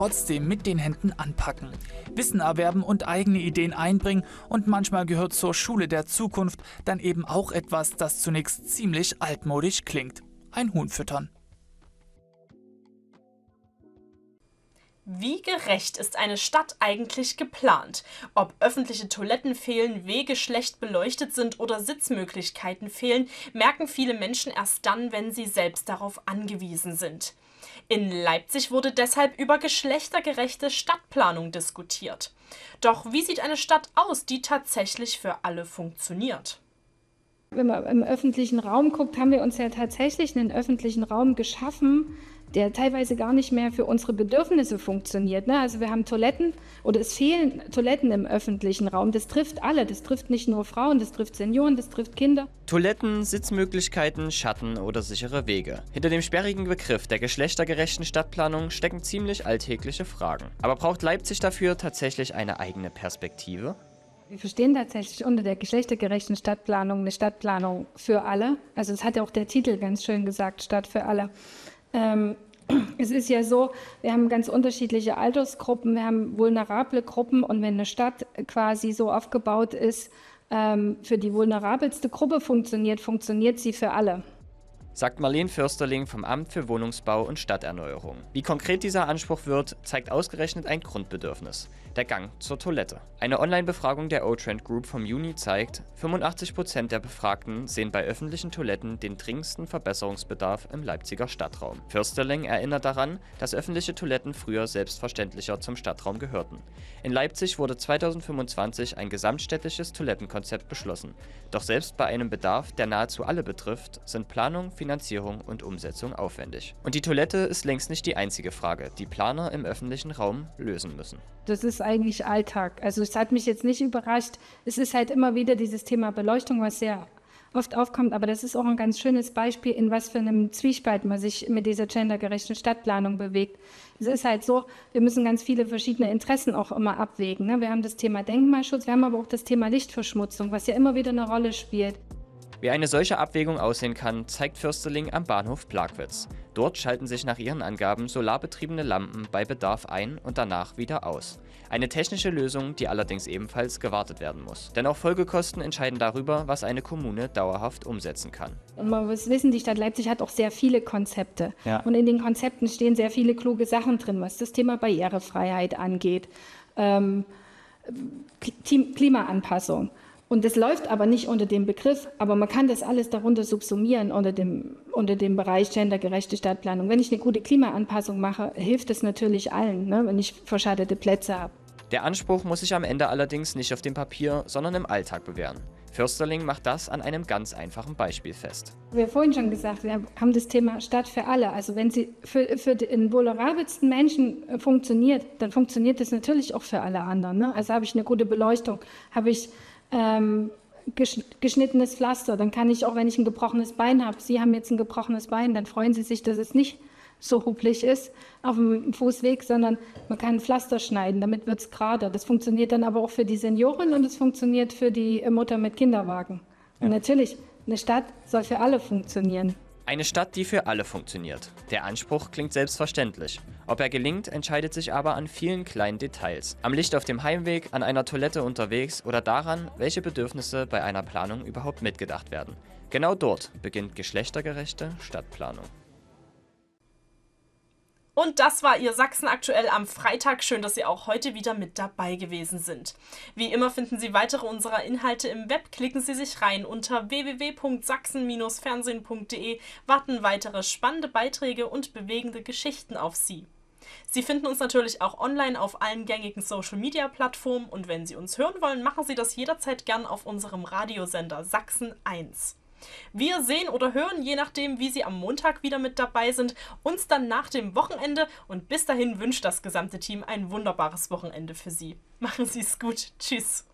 Trotzdem mit den Händen anpacken, Wissen erwerben und eigene Ideen einbringen, und manchmal gehört zur Schule der Zukunft dann eben auch etwas, das zunächst ziemlich altmodisch klingt: ein Huhn füttern. Wie gerecht ist eine Stadt eigentlich geplant? Ob öffentliche Toiletten fehlen, Wege schlecht beleuchtet sind oder Sitzmöglichkeiten fehlen, merken viele Menschen erst dann, wenn sie selbst darauf angewiesen sind. In Leipzig wurde deshalb über geschlechtergerechte Stadtplanung diskutiert. Doch wie sieht eine Stadt aus, die tatsächlich für alle funktioniert? Wenn man im öffentlichen Raum guckt, haben wir uns ja tatsächlich einen öffentlichen Raum geschaffen, der teilweise gar nicht mehr für unsere Bedürfnisse funktioniert. Also wir haben Toiletten oder es fehlen Toiletten im öffentlichen Raum. Das trifft alle. Das trifft nicht nur Frauen, das trifft Senioren, das trifft Kinder. Toiletten, Sitzmöglichkeiten, Schatten oder sichere Wege. Hinter dem sperrigen Begriff der geschlechtergerechten Stadtplanung stecken ziemlich alltägliche Fragen. Aber braucht Leipzig dafür tatsächlich eine eigene Perspektive? Wir verstehen tatsächlich unter der geschlechtergerechten Stadtplanung eine Stadtplanung für alle. Also es hat ja auch der Titel ganz schön gesagt, Stadt für alle. Es ist ja so, wir haben ganz unterschiedliche Altersgruppen, wir haben vulnerable Gruppen, und wenn eine Stadt quasi so aufgebaut ist, für die vulnerabelste Gruppe funktioniert sie für alle. Sagt Marlene Försterling vom Amt für Wohnungsbau und Stadterneuerung. Wie konkret dieser Anspruch wird, zeigt ausgerechnet ein Grundbedürfnis: der Gang zur Toilette. Eine Online-Befragung der O-Trend Group vom Juni zeigt, 85% der Befragten sehen bei öffentlichen Toiletten den dringendsten Verbesserungsbedarf im Leipziger Stadtraum. Försterling erinnert daran, dass öffentliche Toiletten früher selbstverständlicher zum Stadtraum gehörten. In Leipzig wurde 2025 ein gesamtstädtisches Toilettenkonzept beschlossen. Doch selbst bei einem Bedarf, der nahezu alle betrifft, sind Planung, Finanzierung und Umsetzung aufwendig. Und die Toilette ist längst nicht die einzige Frage, die Planer im öffentlichen Raum lösen müssen. Das ist eigentlich Alltag. Also es hat mich jetzt nicht überrascht. Es ist halt immer wieder dieses Thema Beleuchtung, was sehr oft aufkommt. Aber das ist auch ein ganz schönes Beispiel, in was für einem Zwiespalt man sich mit dieser gendergerechten Stadtplanung bewegt. Es ist halt so, wir müssen ganz viele verschiedene Interessen auch immer abwägen. Wir haben das Thema Denkmalschutz, wir haben aber auch das Thema Lichtverschmutzung, was ja immer wieder eine Rolle spielt. Wie eine solche Abwägung aussehen kann, zeigt Försterling am Bahnhof Plagwitz. Dort schalten sich nach ihren Angaben solarbetriebene Lampen bei Bedarf ein und danach wieder aus. Eine technische Lösung, die allerdings ebenfalls gewartet werden muss. Denn auch Folgekosten entscheiden darüber, was eine Kommune dauerhaft umsetzen kann. Und man muss wissen, die Stadt Leipzig hat auch sehr viele Konzepte. Ja. Und in den Konzepten stehen sehr viele kluge Sachen drin, was das Thema Barrierefreiheit angeht, Klimaanpassung. Und das läuft aber nicht unter dem Begriff, aber man kann das alles darunter subsumieren unter dem Bereich gendergerechte Stadtplanung. Wenn ich eine gute Klimaanpassung mache, hilft das natürlich allen, wenn ich verschattete Plätze habe. Der Anspruch muss sich am Ende allerdings nicht auf dem Papier, sondern im Alltag bewähren. Försterling macht das an einem ganz einfachen Beispiel fest. Wir haben vorhin schon gesagt, wir haben das Thema Stadt für alle. Also wenn sie für den vulnerabelsten Menschen funktioniert, dann funktioniert das natürlich auch für alle anderen. Also habe ich eine gute Beleuchtung, habe ich geschnittenes Pflaster, dann kann ich auch, wenn ich ein gebrochenes Bein habe, Sie haben jetzt ein gebrochenes Bein, dann freuen Sie sich, dass es nicht so hupelig ist auf dem Fußweg, sondern man kann ein Pflaster schneiden, damit wird es gerader. Das funktioniert dann aber auch für die Senioren und es funktioniert für die Mutter mit Kinderwagen. Und natürlich, eine Stadt soll für alle funktionieren. Eine Stadt, die für alle funktioniert. Der Anspruch klingt selbstverständlich. Ob er gelingt, entscheidet sich aber an vielen kleinen Details. Am Licht auf dem Heimweg, an einer Toilette unterwegs oder daran, welche Bedürfnisse bei einer Planung überhaupt mitgedacht werden. Genau dort beginnt geschlechtergerechte Stadtplanung. Und das war Ihr Sachsen aktuell am Freitag. Schön, dass Sie auch heute wieder mit dabei gewesen sind. Wie immer finden Sie weitere unserer Inhalte im Web. Klicken Sie sich rein unter www.sachsen-fernsehen.de, warten weitere spannende Beiträge und bewegende Geschichten auf Sie. Sie finden uns natürlich auch online auf allen gängigen Social-Media-Plattformen und wenn Sie uns hören wollen, machen Sie das jederzeit gern auf unserem Radiosender Sachsen 1. Wir sehen oder hören, je nachdem, wie Sie am Montag wieder mit dabei sind, uns dann nach dem Wochenende und bis dahin wünscht das gesamte Team ein wunderbares Wochenende für Sie. Machen Sie es gut. Tschüss.